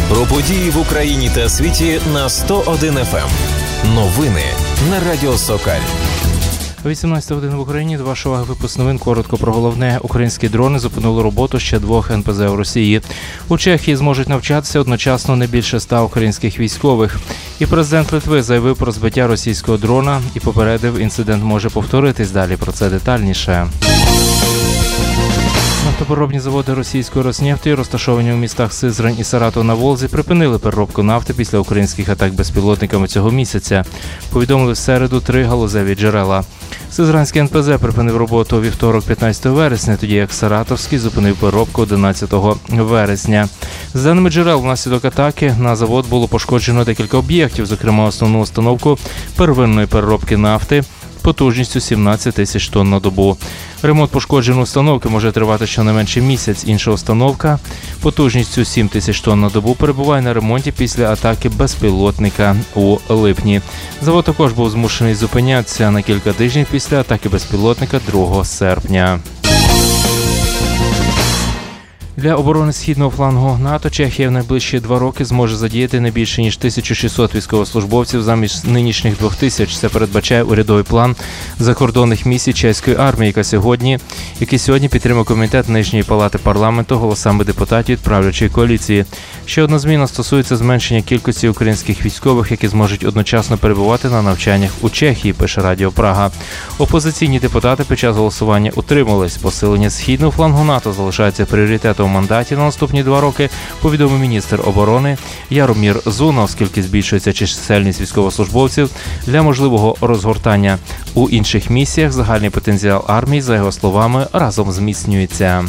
Про події в Україні та світі на 101 FM. Новини на Радіо Сокаль. 18 годин в Україні. До вашої уваги випуск новин. Коротко про головне. Українські дрони зупинили роботу ще 2 НПЗ у Росії. У Чехії зможуть навчатися одночасно не більше 100 українських військових. І президент Литви заявив про збиття російського дрона і попередив, інцидент може повторитись. Далі про це детальніше. Нафтопереробні заводи російської «Роснефті», розташовані у містах Сизрань і Саратов на Волзі, припинили переробку нафти після українських атак безпілотниками цього місяця. Повідомили в середу 3 галузеві джерела. Сизранський НПЗ припинив роботу у вівторок 15 вересня, тоді як Саратовський зупинив переробку 11 вересня. За даними джерел, внаслідок атаки на завод було пошкоджено декілька об'єктів, зокрема основну установку первинної переробки нафти потужністю 17 тисяч тонн на добу. Ремонт пошкодженої установки може тривати щонайменше місяць. Інша установка потужністю 7 тисяч тонн на добу перебуває на ремонті після атаки безпілотника у липні. Завод також був змушений зупинятися на кілька тижнів після атаки безпілотника 2 серпня. Для оборони східного флангу НАТО Чехія в найближчі 2 роки зможе задіяти не більше, ніж 1600 військовослужбовців замість нинішніх 2000. Це передбачає урядовий план закордонних місій чеської армії, який сьогодні підтримав комітет Нижньої палати парламенту голосами депутатів від правлячої коаліції. Ще одна зміна стосується зменшення кількості українських військових, які зможуть одночасно перебувати на навчаннях у Чехії, пише Радіо Прага. Опозиційні депутати під час голосування утримались. Посилення східного флангу НАТО залишається пріоритетом у мандаті на наступні 2 роки, повідомив міністр оборони Яромір Зуна, оскільки збільшується чисельність військовослужбовців для можливого розгортання у інших місіях. Загальний потенціал армії, за його словами, разом зміцнюється.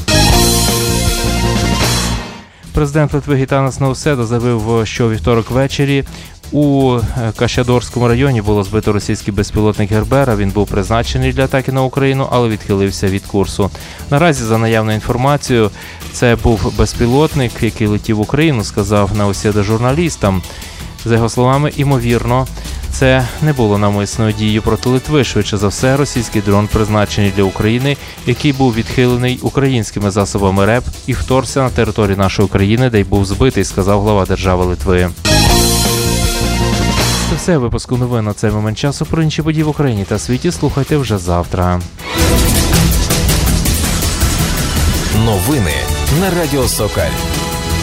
Президент Литви Гітанас Науседа заявив, що у вівторок ввечері у Кашадорському районі було збито російський безпілотник Гербера. Він був призначений для атаки на Україну, але відхилився від курсу. Наразі, за наявною інформацією, це був безпілотник, який летів в Україну, сказав Науседа журналістам. За його словами, імовірно, це не було навмисною дією проти Литви. Швидше за все, російський дрон призначений для України, який був відхилений українськими засобами РЕП і вторгся на територію нашої країни, де й був збитий, сказав глава держави Литви. Це все в випуску новин на цей момент часу. Про інші події в Україні та світі слухайте вже завтра. Новини на Радіо Сокаль.